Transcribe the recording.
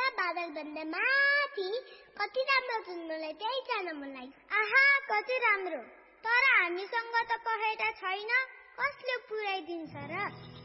उता बादलभन्दा माथि कति राम्रो जुन त्यही जान मन लाग्यो। आहा कति राम्रो, तर हामीसँग त पखेटा छैन, कसले पुर्याइदिन्छ र?